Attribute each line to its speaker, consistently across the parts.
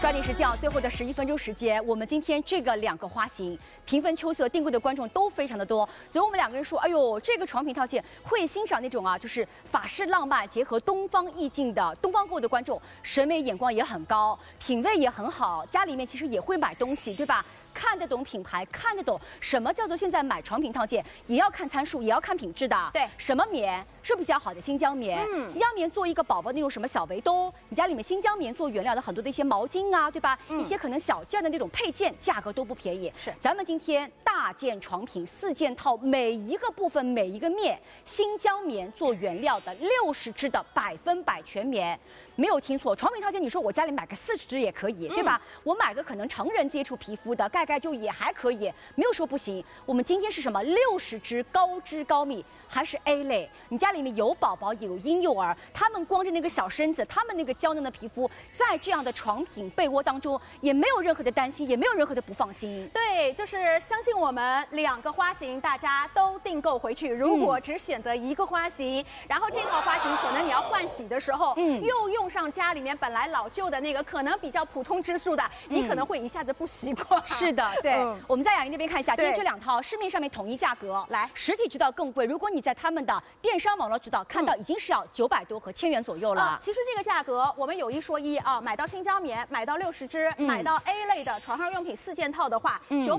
Speaker 1: 抓紧时间啊！最后的11分钟时间，我们今天这个2个花型平分秋色订购的观众都非常的多，所以我们2个人说，哎呦，这个床品套件会欣赏那种啊，就是法式浪漫结合东方意境的东方购的观众，审美眼光也很高，品味也很好，家里面其实也会买东西，对吧？看得懂品牌，看得懂什么叫做现在买床品套件，也要看参数，也要看品质的。
Speaker 2: 对，
Speaker 1: 什么棉是比较好的新疆棉，新疆棉做一个宝宝那种什么小围兜，你家里面新疆棉做原料的很多的一些毛巾啊，对吧？一些可能小件的那种配件，价格都不便宜。
Speaker 2: 是，
Speaker 1: 咱们今天大件床品4件套，每一个部分每一个面新疆棉做原料的60支的100%全棉。没有听错，床品套件，你说我家里买个40支也可以，对吧？我买个可能成人接触皮肤的，盖盖就也还可以，没有说不行。我们今天是什么？60支高支高密，还是 A 类？你家里面有宝宝有婴幼儿，他们光着那个小身子，他们那个娇嫩的皮肤，在这样的床品被窝当中，也没有任何的担心，也没有任何的不放心。
Speaker 2: 对，就是相信我们2个花型，大家都订购回去。如果只选择一个花型，然后这套花型可能你要换洗的时候，又用上家里面本来老旧的那个可能比较普通支数的，你可能会一下子不习惯。
Speaker 1: 是的，对。我们在雅玲那边看一下，今天这2套市面上面统一价格，
Speaker 2: 来，
Speaker 1: 实体渠道更贵。如果你在他们的电商网络渠道看到，已经是要900多和1000元左右了。
Speaker 2: 其实这个价格我们有一说一啊，买到新疆棉，买到60支，买到 A 类的床上用品4件套的话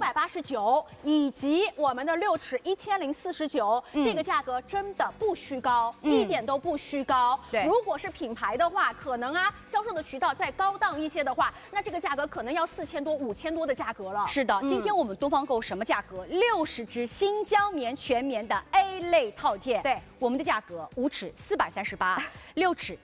Speaker 2: ，989，以及我们的6尺1049，这个价格真的不虚高，一点都不虚高。
Speaker 1: 对，
Speaker 2: 如果是品牌的话，可能啊销售的渠道再高档一些的话，那这个价格可能要4000多、5000多的价格了。
Speaker 1: 是的，今天我们东方购什么价格？60支新疆棉全棉的 A 类套件，
Speaker 2: 对，
Speaker 1: 我们的价格5尺438，6尺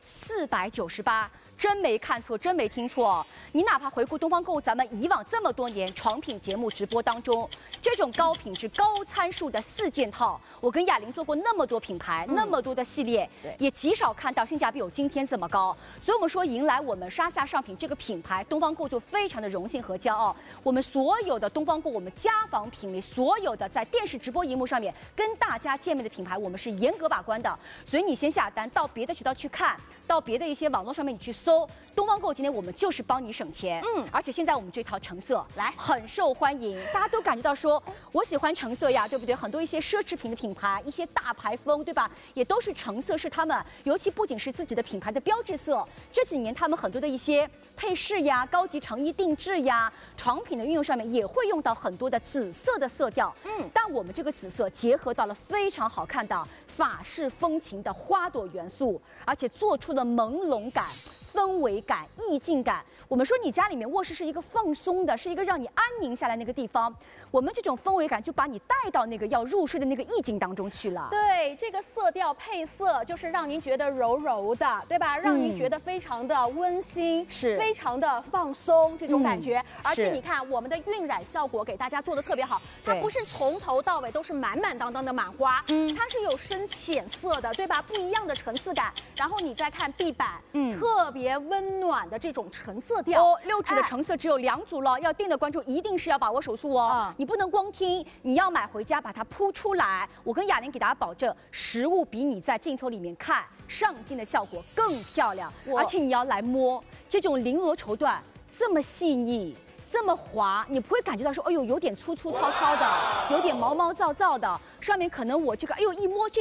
Speaker 1: 498。真没看错，真没听错。你哪怕回顾东方购咱们以往这么多年床品节目直播当中，这种高品质、高参数的4件套，我跟雅玲做过那么多品牌、那么多的系列，也极少看到性价比有今天这么高。所以我们说，迎来我们沙夏上品这个品牌，东方购就非常的荣幸和骄傲。我们所有的东方购，我们家纺品里所有的在电视直播荧幕上面跟大家见面的品牌，我们是严格把关的。所以你先下单，到别的渠道去看，到别的一些网络上面你去搜。东方购今天我们就是帮你省钱，而且现在我们这套橙色来很受欢迎，大家都感觉到说我喜欢橙色呀，对不对？很多一些奢侈品的品牌，一些大牌风，对吧？也都是橙色是他们，尤其不仅是自己的品牌的标志色，这几年他们很多的一些配饰呀、高级成衣定制呀、床品的运用上面也会用到很多的紫色的色调，但我们这个紫色结合到了非常好看的法式风情的花朵元素，而且做出了朦胧感。氛围感、意境感，我们说你家里面卧室是一个放松的，是一个让你安宁下来那个地方。我们这种氛围感就把你带到那个要入睡的那个意境当中去了。
Speaker 2: 对，这个色调配色就是让您觉得柔柔的，对吧？让您觉得非常的温馨，
Speaker 1: 是
Speaker 2: 非常的放松这种感觉。而且你看我们的晕染效果给大家做的特别好，它不是从头到尾都是满满当当的满花，它是有深浅色的，对吧？不一样的层次感。然后你再看壁板，特别温暖的这种橙色调。
Speaker 1: 6指的橙色只有2组了，要订的观众一定是要把握手速哦。你不能光听，你要买回家把它铺出来。我跟雅玲给大家保证，实物比你在镜头里面看上镜的效果更漂亮，而且你要来摸这种绫罗绸缎这么细腻。这么滑，你不会感觉到说，哎呦，有点粗粗糙糙的，有点毛毛躁躁的，上面可能我这个，哎呦，一摸这。